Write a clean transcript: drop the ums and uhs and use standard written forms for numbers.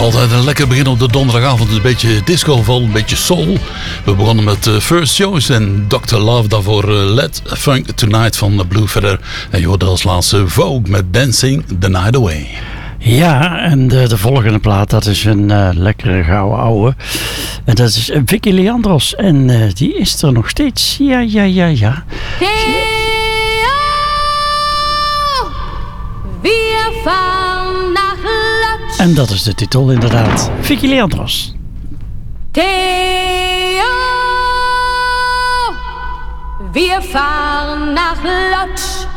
Altijd een lekker begin op de donderdagavond. Een beetje disco, vooral een beetje soul. We begonnen met First Choice en Dr. Love. Daarvoor Let Funk Tonight van Blue Feather. En je hoorde als laatste Vogue met Dancing the Night Away. Ja, en de volgende plaat, dat is een lekkere gouden ouwe. En dat is Vicky Leandros. En die is er nog steeds. Ja. Wir fahren nach Lodz. En dat is de titel inderdaad. Vicky Leandros. Theo, wir fahren nach Lodz.